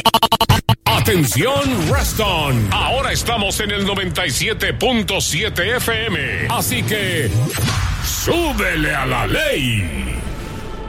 Atención, Reston. Ahora estamos en el 97.7 FM. Así que, súbele a la ley.